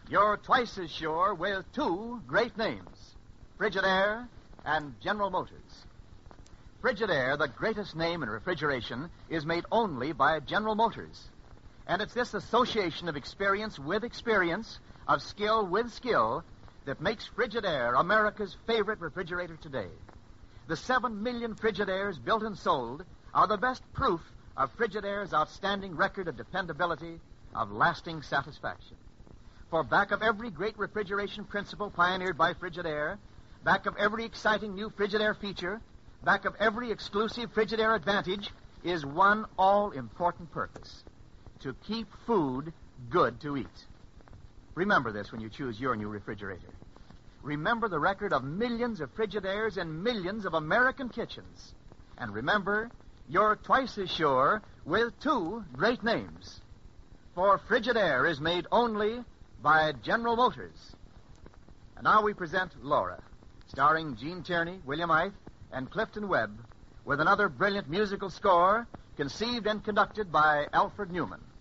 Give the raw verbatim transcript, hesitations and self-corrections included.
You're twice as sure with two great names, Frigidaire and General Motors. Frigidaire, the greatest name in refrigeration, is made only by General Motors. And it's this association of experience with experience, of skill with skill, that makes Frigidaire America's favorite refrigerator today. The seven million Frigidaires built and sold are the best proof of Frigidaire's outstanding record of dependability, of lasting satisfaction. For back of every great refrigeration principle pioneered by Frigidaire, back of every exciting new Frigidaire feature, back of every exclusive Frigidaire advantage is one all-important purpose: to keep food good to eat. Remember this when you choose your new refrigerator. Remember the record of millions of Frigidaires in millions of American kitchens. And remember, you're twice as sure with two great names. For Frigidaire is made only by General Motors. And now we present Laura, starring Gene Tierney, William Ith, and Clifton Webb, with another brilliant musical score conceived and conducted by Alfred Newman.